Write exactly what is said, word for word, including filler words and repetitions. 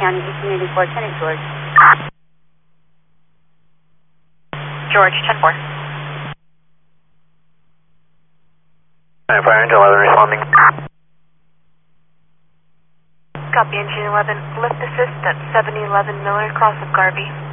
County, Eastern eighty-four, ten at George. George, ten four. Fire engine eleven responding. Copy, engine eleven. Lift assist at seven eleven Miller, cross of Garvey.